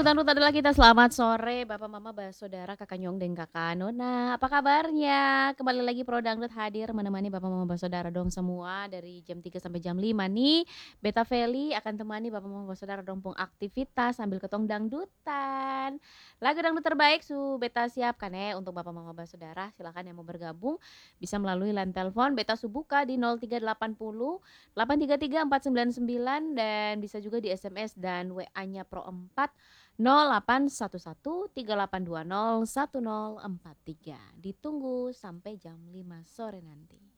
Dangdut adalah kita. Selamat sore Bapak Mama, Saudara, Kakak Nyong dan Kakak Nona. Apa kabarnya? Kembali lagi Pro Dangdut hadir menemani Bapak Mama, Saudara dong semua dari jam 3 sampai jam 5 nih. Beta Feli akan temani Bapak Mama, Saudara dong pung aktivitas sambil ketong dangdutan. Lagu dangdut terbaik Beta siapkan untuk Bapak Mama, Saudara. Silakan yang mau bergabung bisa melalui line telepon Beta buka di 0380 833 499 dan bisa juga di SMS dan WA-nya Pro 4 0811 3820 1043. Ditunggu sampai jam 5 sore nanti.